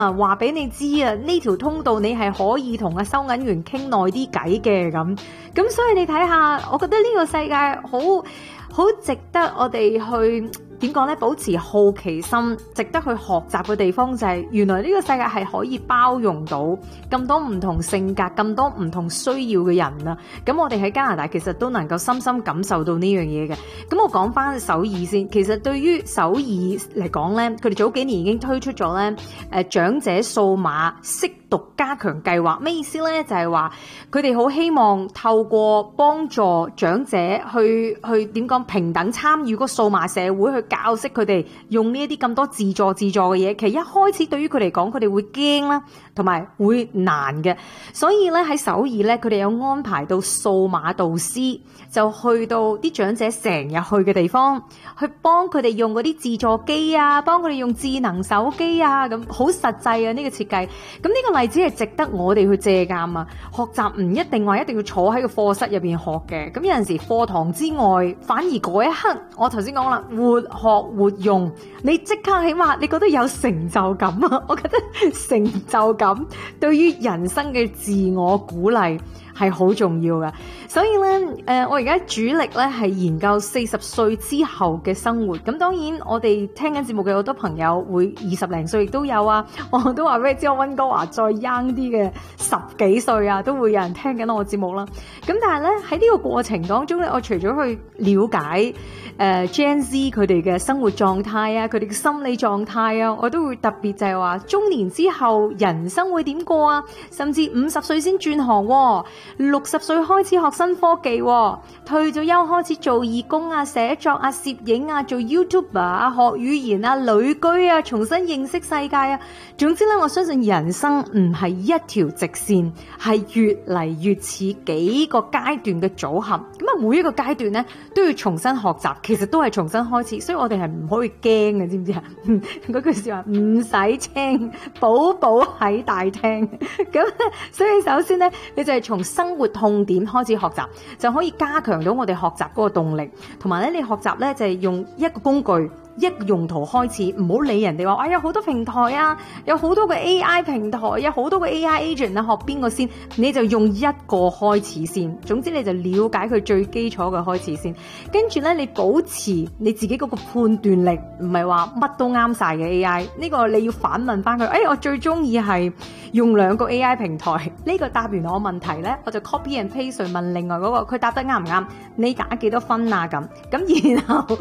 話俾你知啊，呢條通道你係可以同收銀員傾耐啲偈嘅咁，所以你睇下，我覺得呢個世界好值得我哋去點講呢？保持好奇心，值得去學習嘅地方就係原來呢個世界係可以包容到咁多唔同性格、咁多唔同需要嘅人啊！咁我哋喺加拿大其實都能夠深深感受到呢樣嘢嘅。咁我講翻首爾先，其實對於首爾嚟講呢，佢哋早幾年已經推出咗呢長者數碼識讀加強計劃。咩意思呢？就係話佢哋好希望透過幫助長者去點講平等參與個數碼社會，去教識佢哋用呢一啲咁多自助嘅嘢。其實一開始對於佢嚟講，佢哋會驚啦，同埋會難嘅。所以咧喺首爾咧，佢哋有安排到數碼導師，就去到啲長者成日去嘅地方，去幫佢哋用嗰啲自助機啊，幫佢哋用智能手機啊，咁好實際啊呢個設計。咁呢個例子係值得我哋去借鑑啊！學習唔一定話一定要坐喺個課室入邊學嘅，咁有陣時課堂之外，反而嗰一刻，我頭先講啦，活學活用，你即刻起碼你覺得有成就感啊！我覺得成就感對於人生嘅自我鼓勵係好重要嘅。所以咧，我而家主力咧係研究40歲之後嘅生活。咁當然我哋聽緊節目嘅好多朋友會20零歲亦都有啊，我都話俾你知，我溫哥華再 young 啲嘅10幾歲啊，都會有人聽緊我節目啦。咁但係咧喺呢個過程當中咧，我除咗去了解Gen Z 佢哋嘅生活狀態啊，佢哋嘅心理狀態啊，我都會特別就係話中年之後人生會點過啊，甚至50歲先轉行，60歲開始學新科技，退咗休開始做義工啊、寫作啊、攝影啊、做 YouTuber 啊、學語言啊、旅居啊、重新認識世界啊。總之咧，我相信人生唔係一條直線，係越嚟越似幾個階段嘅組合。咁啊，每一個階段咧都要重新學習，其實都係重新開始，所以我哋係唔可以驚嘅，知唔知啊？嗰句說話唔使驚，寶寶喺大廳。咁所以首先咧，你就係從生活痛點開始學習，就可以加強到我哋學習嗰個動力。同埋咧，你學習咧就係用一個工具，一個用途開始，唔好理人哋話，有好多平台啊，有好多個 AI 平台，有好多個 AI agent 啊，學邊個先？你就用一個開始先。總之你就了解佢最基礎嘅開始先，跟住咧你保持你自己嗰個判斷力，唔係話乜都啱晒嘅 AI。呢個你要反問翻佢，我最中意係用2個 AI 平台。呢個答完我問題咧，我就 copy and paste 問另外嗰個，佢答得啱唔啱？你打幾多分啊？咁然後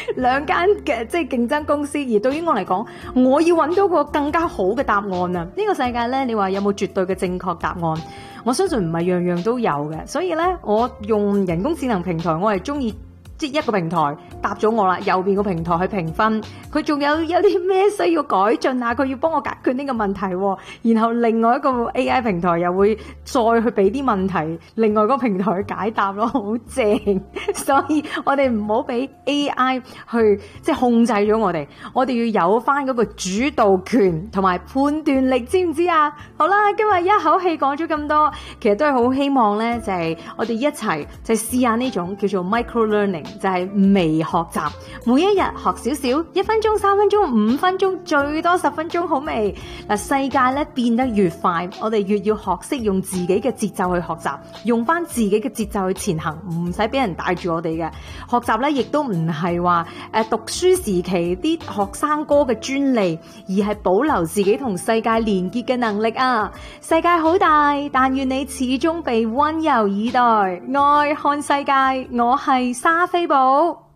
2間嘅即係競爭公司，而對於我嚟講，我要揾到個更加好嘅答案啊！呢個世界咧，你話有冇絕對嘅正確答案？我相信唔係樣樣都有嘅，所以咧，我用人工智能平台，我係中意。即係一個平台答咗我啦，右邊個平台去評分，佢仲有啲咩需要改進啊？佢要幫我解決呢個問題，然後另外一個 AI 平台又會再去俾啲問題，另外嗰個平台去解答咯，好正。所以我哋唔好俾 AI 去即係控制咗我哋，我哋要有翻嗰個主導權同埋判斷力，知唔知啊？好啦，今日一口氣講咗咁多，其實都係好希望咧，就係我哋一齊就試下呢種叫做 micro learning。就係微學習，每一日學少少，1分鐘、3分鐘、5分鐘，最多10分鐘，好未？嗱，世界咧變得越快，我哋越要學識用自己嘅節奏去學習，用翻自己嘅節奏去前行，唔使俾人帶住我哋嘅學習咧，亦都唔係話讀書時期啲學生哥嘅專利，而係保留自己同世界連結嘅能力啊！世界好大，但願你始終被溫柔以待，愛看世界，我係莎菲寶。